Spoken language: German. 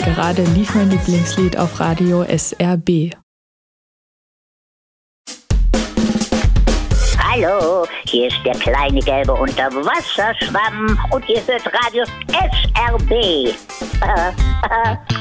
Gerade lief mein Lieblingslied auf Radio SRB. Hallo, hier ist der kleine gelbe Unterwasserschwamm und ihr hört Radio SRB.